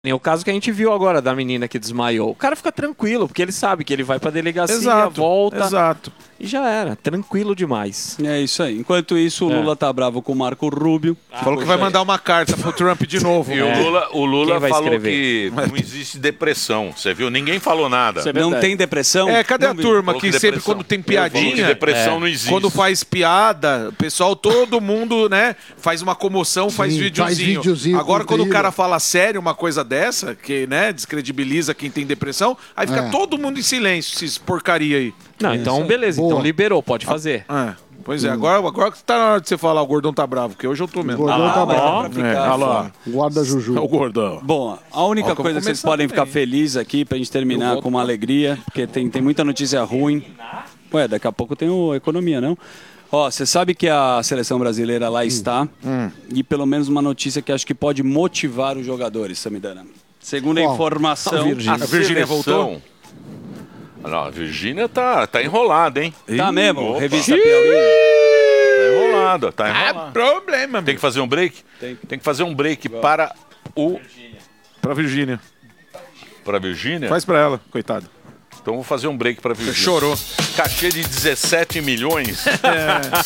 O caso que a gente viu agora da menina que desmaiou. O cara fica tranquilo, porque ele sabe que ele vai pra delegacia, volta. Exato. E já era. Tranquilo demais. É isso aí. Enquanto isso, o Lula tá bravo com o Marco Rubio. Falou que vai mandar uma carta pro Trump de novo. E o Lula falou escrever? que não existe depressão. Você viu? Ninguém falou nada. Não tem depressão? Cadê a turma Falou que que sempre depressão. quando tem Falou que piadinha, depressão não existe. quando faz piada, o pessoal, todo mundo, né, faz uma comoção, faz Sim, videozinho. faz videozinho Agora, quando o comprido. cara fala sério uma coisa dessa, que, né, descredibiliza quem tem depressão, aí fica todo mundo em silêncio, esses porcaria aí. Não, então beleza. Boa. Então liberou, pode fazer. Pois é, agora que tá na hora de você falar, o gordão tá bravo, porque hoje eu tô mesmo. O gordão tá mas bravo. dá pra ficar. Olha lá. Guarda Juju. É o gordão. Bom, a única Ó, que eu coisa vou que vocês começar podem também. ficar felizes aqui pra gente terminar com uma alegria, porque tem muita notícia ruim. Ué, daqui a pouco tem o Economia, não? Ó, você sabe que a seleção brasileira lá está, e pelo menos uma notícia que acho que pode motivar os jogadores, Samidana. Segundo a Qual? informação... A Virgínia voltou? Não, a Virgínia tá enrolada, hein? Tá mesmo, Opa. revista Piauí. Tá enrolada, tá enrolada. Problema, Tem que fazer um break? Tem que fazer um break para Pra Virgínia. Para a Virgínia? Faz pra ela, coitado. Então vou fazer um break para a Virgínia. Chorou. Cachê de 17 milhões.